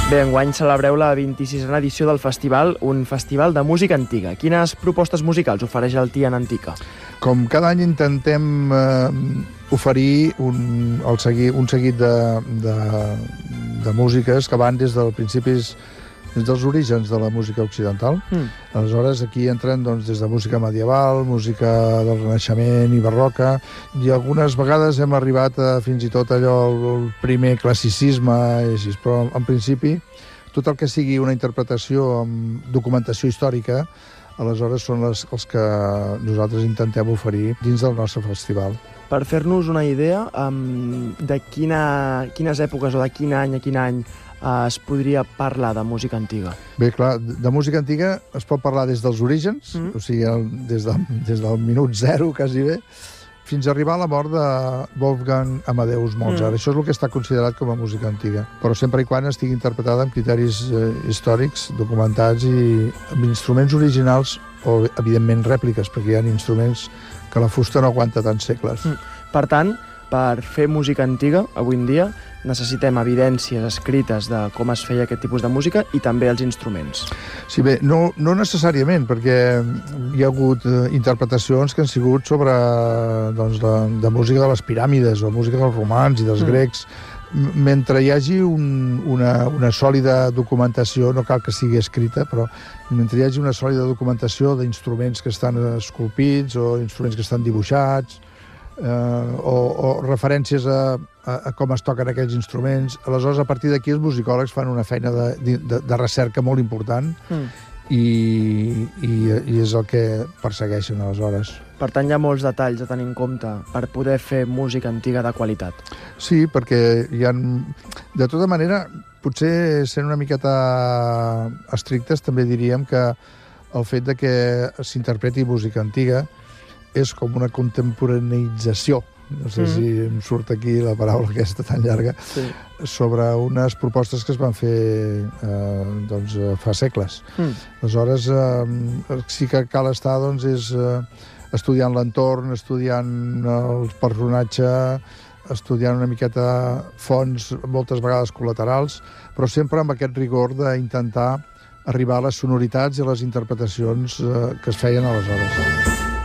Bé, enguany celebreu la 26a edició del festival, un festival de música antiga. Quines propostes musicals ofereix el Tian Antica? Com cada any intentem oferir un seguit de músiques que van des dels orígens de la música occidental. Aleshores, aquí entren des de música medieval, música del Renaixement i barroca, i algunes vegades hem arribat a fins i tot allò, el primer classicisme, així, però en principi tot el que sigui una interpretació amb documentació històrica, aleshores són els que nosaltres intentem oferir dins del nostre festival. Per fer-nos una idea de quines èpoques o de quin any es podria parlar de música antiga? Bé, clar, de música antiga es pot parlar des dels orígens, o sigui, des del minut zero, quasi bé, fins a arribar a la mort de Wolfgang Amadeus Mozart. Això és el que està considerat com a música antiga, però sempre i quan estigui interpretada amb criteris històrics, documentats i amb instruments originals o, evidentment, rèpliques, perquè hi ha instruments que la fusta no aguanta tants segles. Per tant, per fer música antiga, avui en dia, necessitem evidències escrites de com es feia aquest tipus de música i també els instruments. Sí, bé, no necessàriament, perquè hi ha hagut interpretacions que han sigut sobre de música de les piràmides o música dels romans i dels grecs. Mentre hi hagi una sòlida documentació, no cal que sigui escrita, però mentre hi hagi una sòlida documentació d'instruments que estan esculpits o instruments que estan dibuixats, o referències a com es toquen aquells instruments. Aleshores, a partir d'aquí, els musicòlegs fan una feina de recerca molt important i és el que persegueixen, aleshores. Per tant, hi ha molts detalls a tenir en compte per poder fer música antiga de qualitat. Sí, perquè hi ha... De tota manera, potser sent una miqueta estrictes, també diríem que el fet de que s'interpreti música antiga és com una contemporaneïtzació, no sé si em surt aquí la paraula aquesta tan llarga, sobre unes propostes que es van fer fa segles. Aleshores, sí que cal estar estudiant l'entorn, estudiant el personatge, estudiant una miqueta fonts, moltes vegades col·laterals, però sempre amb aquest rigor d'intentar arribar a les sonoritats i a les interpretacions que es feien aleshores.